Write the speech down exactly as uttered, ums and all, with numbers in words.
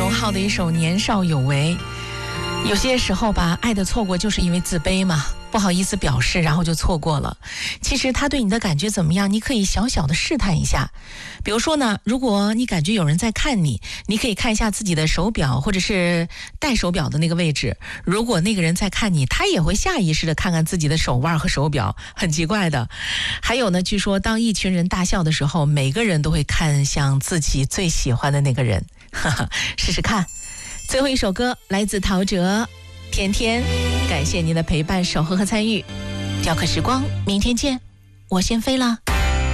荣浩的一首《年少有为》。有些时候吧，爱的错过就是因为自卑嘛，不好意思表示，然后就错过了。其实他对你的感觉怎么样，你可以小小的试探一下。比如说呢，如果你感觉有人在看你，你可以看一下自己的手表或者是戴手表的那个位置。如果那个人在看你，他也会下意识的看看自己的手腕和手表，很奇怪的。还有呢，据说当一群人大笑的时候，每个人都会看向自己最喜欢的那个人。哈哈，试试看。最后一首歌来自陶喆，天天，感谢您的陪伴、守候和参与。雕刻时光，明天见，我先飞了。